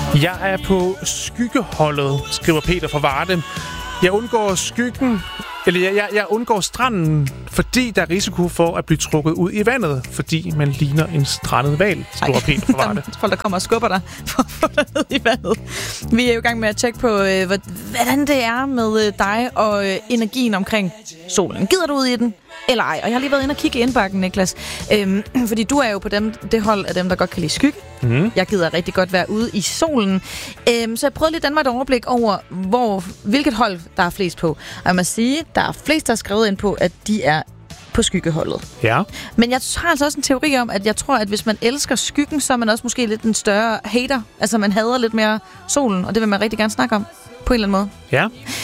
Jeg er på skyggeholdet, skriver Peter fra Varde. Jeg undgår skyggen, eller jeg undgår stranden, fordi der er risiko for at blive trukket ud i vandet, fordi man ligner en strandet hval, skriver Peter fra Varde. Folk, der kommer og skubber dig for at få dig ned i vandet. Vi er jo i gang med at tjekke på, hvordan det er med dig og energien omkring solen. Gider du ud i den? Eller ej. Og jeg har lige været inde og kigge i indbakken, Niklas. Fordi du er jo på det hold af dem, der godt kan lide skygge. Mm. Jeg gider rigtig godt være ude i solen. Så jeg prøvede lige at danne mig et overblik over, hvilket hold der er flest på. Og jeg må sige, der er flest, der har skrevet ind på, at de er på skyggeholdet. Ja. Men jeg har altså også en teori om, at jeg tror, at hvis man elsker skyggen, så er man også måske lidt en større hater. Altså man hader lidt mere solen, og det vil man rigtig gerne snakke om. På en eller anden måde. Ja.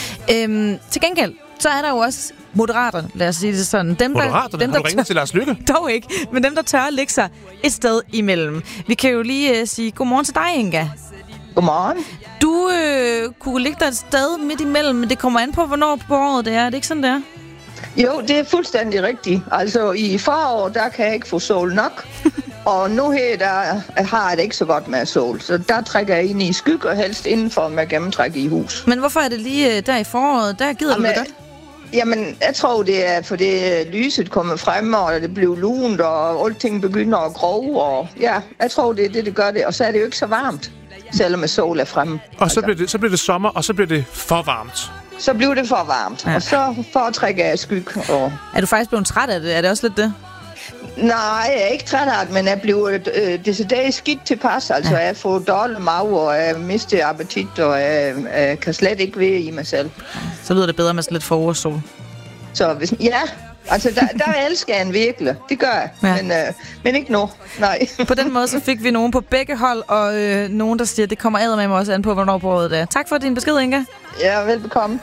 Til gengæld, så er der jo også Moderaterne, lad os sige det sådan. Moderaterne? Har du ringet til Lars Løkke? Dog ikke, men dem, der tør at lægge sig et sted imellem. Vi kan jo lige sige godmorgen til dig, Inga. Godmorgen. Du kunne ligge dig et sted midt imellem, men det kommer an på, hvornår på året det er. Er det ikke sådan, det er? Jo, det er fuldstændig rigtigt. Altså, i forår, der kan jeg ikke få sol nok. Og nu her, der har jeg det ikke så godt med sol. Så der trækker jeg ind i skygge, og helst indenfor med gennemtræk i hus. Men hvorfor er det lige der i foråret? Der gider du det godt? Jamen, jeg tror, det er, fordi lyset kommer frem, og det bliver lunt, og alting begynder at grove. Og ja, jeg tror, det er det gør det. Og så er det jo ikke så varmt, selvom sol er fremme. Og så bliver det sommer, og så bliver det for varmt. Så bliver det for varmt, og så foretrækker jeg skygge. Og... Er du faktisk blevet træt af det? Er det også lidt det? Nej, jeg er ikke træt af det, men jeg bliver decideret skidt tilpas. Altså, jeg får dårlig mave, og jeg mister appetit, og jeg kan slet ikke være i mig selv. Så lyder det bedre med lidt forårssol. Så hvis, ja, altså der elsker jeg en virkelig. Det gør jeg, ja. Men ikke nu. Nej. På den måde så fik vi nogen på begge hold, og nogen, der siger, at det kommer eddermame også an på, hvornår på året det er. Tak for din besked, Inga. Ja, velbekomme.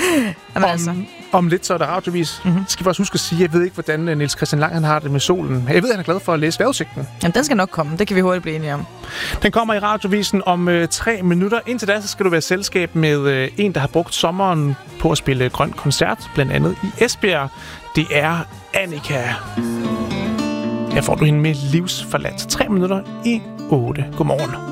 Om lidt så er der radiovis. Skal vi også huske at sige, jeg ved ikke, hvordan Niels Christian Lang han har det med solen. Jeg ved, han er glad for at læse vejrudsigten. Jamen, den skal nok komme. Det kan vi hurtigt blive enige om. Den kommer i radiovisen om 3 minutter. Indtil da, så skal du være i selskab med en, der har brugt sommeren på at spille grøn koncert, blandt andet i Esbjerg. Det er Annika. Her får du hende med livsforladt. 3 minutter i 8. Godmorgen.